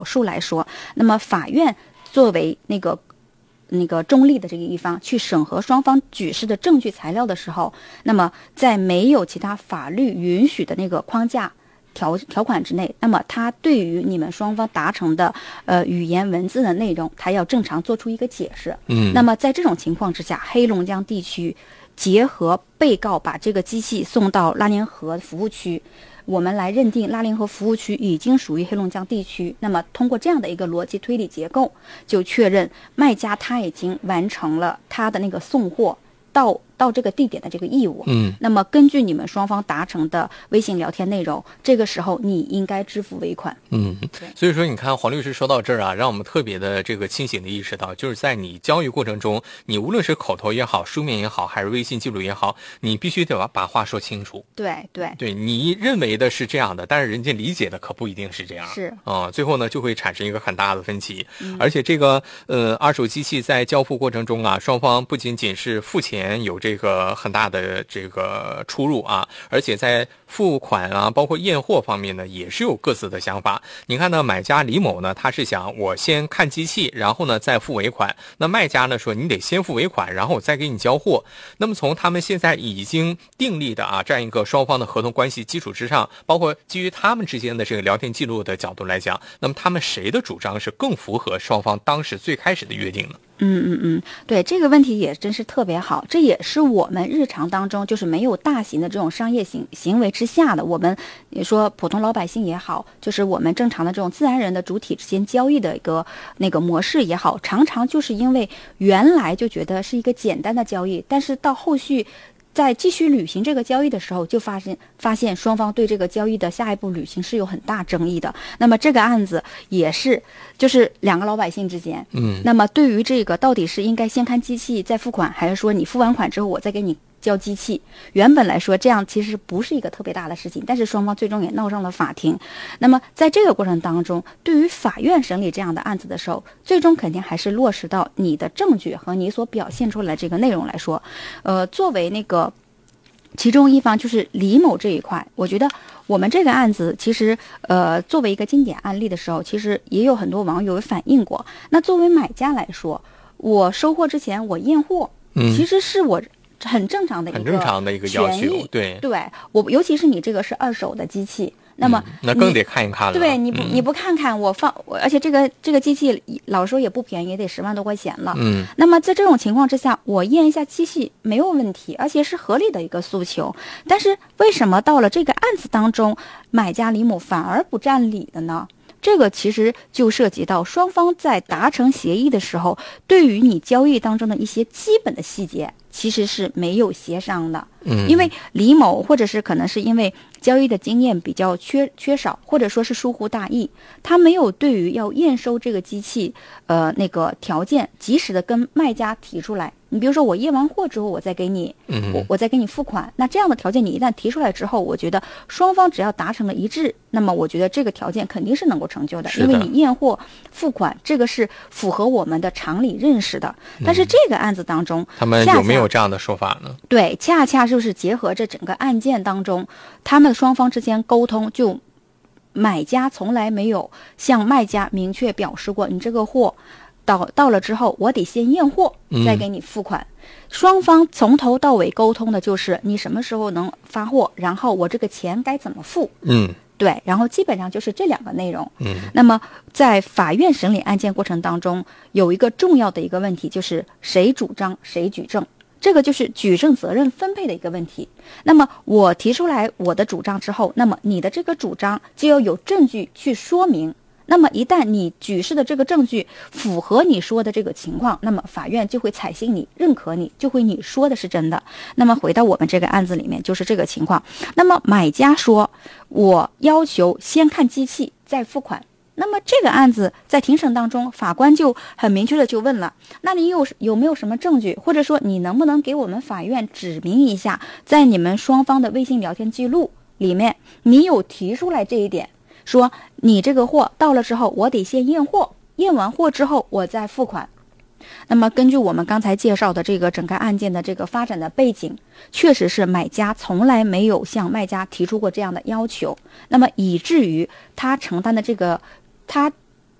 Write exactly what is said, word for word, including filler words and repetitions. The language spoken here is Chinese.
述来说，那么法院作为那个那个中立的这个一方去审核双方举事的证据材料的时候，那么在没有其他法律允许的那个框架条条款之内，那么他对于你们双方达成的呃语言文字的内容，他要正常做出一个解释。 嗯， 那么在这种情况之下，黑龙江地区结合被告把这个机器送到拉联河服务区，我们来认定拉联河服务区已经属于黑龙江地区，那么通过这样的一个逻辑推理结构，就确认卖家他已经完成了他的那个送货到到这个地点的这个义务。 嗯， 那么根据你们双方达成的微信聊天内容，这个时候你应该支付尾款。 嗯，所以说你看黄律师说到这儿啊，让我们特别的这个清醒的意识到，就是在你交易过程中，你无论是口头也好，书面也好，还是微信记录也好，你必须得把把话说清楚。 对对对，你认为的是这样的，但是人家理解的可不一定是这样。 是啊、呃，最后呢就会产生一个很大的分歧。 嗯、 而且这个呃二手机器在交付过程中啊，双方不仅仅是付钱有这个很大的这个出入啊，而且在付款啊，包括验货方面呢，也是有各自的想法。你看呢，买家李某呢，他是想我先看机器，然后呢再付尾款。那卖家呢说你得先付尾款，然后我再给你交货。那么从他们现在已经订立的啊这样一个双方的合同关系基础之上，包括基于他们之间的这个聊天记录的角度来讲，那么他们谁的主张是更符合双方当时最开始的约定呢？ 嗯嗯嗯，对，这个问题也真是特别好，这也是我们日常当中就是没有大型的这种商业行行为之下的，我们你说普通老百姓也好，就是我们正常的这种自然人的主体之间交易的一个那个模式也好，常常就是因为原来就觉得是一个简单的交易，但是到后续在继续履行这个交易的时候，就发现发现双方对这个交易的下一步履行是有很大争议的。那么这个案子也是，就是两个老百姓之间， 嗯， 那么对于这个到底是应该先看机器再付款，还是说你付完款之后我再给你交机器？原本来说这样其实不是一个特别大的事情，但是双方最终也闹上了法庭。那么在这个过程当中，对于法院审理这样的案子的时候，最终肯定还是落实到你的证据和你所表现出来的这个内容来说。呃，作为那个其中一方就是李某这一块，我觉得我们这个案子其实呃作为一个经典案例的时候，其实也有很多网友反映过。那作为买家来说，我收货之前我验货， 嗯， 其实是我很正常的一个很正常的一个要求。对对，我尤其是你这个是二手的机器，那么、 嗯、那更得看一看了。 对，你不、嗯、你不看看我放，而且这个这个机器老说也不便宜，也得十万多块钱了。 嗯， 那么在这种情况之下，我验一下机器没有问题，而且是合理的一个诉求。但是为什么到了这个案子当中，买家李某反而不占理的呢？这个其实就涉及到双方在达成协议的时候，对于你交易当中的一些基本的细节，其实是没有协商的。 嗯， 因为李某或者是可能是因为交易的经验比较缺缺少，或者说是疏忽大意，他没有对于要验收这个机器，呃，那个条件及时的跟卖家提出来。你比如说我验完货之后，我再给你， 嗯， 我我再给你付款。那这样的条件你一旦提出来之后，我觉得双方只要达成了一致，那么我觉得这个条件肯定是能够成就的，因为你验货付款，这个是符合我们的常理认识的。但是这个案子当中， 嗯、他们有没有这样的说法呢？ 对，恰恰就是结合这整个案件当中，他们双方之间沟通，就买家从来没有向卖家明确表示过，你这个货到到了之后，我得先验货，再给你付款。嗯、双方从头到尾沟通的就是你什么时候能发货，然后我这个钱该怎么付。 嗯， 对，然后基本上就是这两个内容。 嗯， 那么在法院审理案件过程当中，有一个重要的一个问题，就是谁主张谁举证。这个就是举证责任分配的一个问题。那么我提出来我的主张之后，那么你的这个主张就要有证据去说明。那么一旦你举示的这个证据符合你说的这个情况，那么法院就会采信你，认可你，就会你说的是真的。那么回到我们这个案子里面，就是这个情况。那么买家说，我要求先看机器再付款。那么这个案子在庭审当中，法官就很明确的就问了，那你有有没有什么证据，或者说你能不能给我们法院指明一下，在你们双方的微信聊天记录里面，你有提出来这一点，说你这个货到了之后，我得先验货，验完货之后我再付款。那么根据我们刚才介绍的这个整个案件的这个发展的背景，确实是买家从来没有向卖家提出过这样的要求，那么以至于他承担的这个他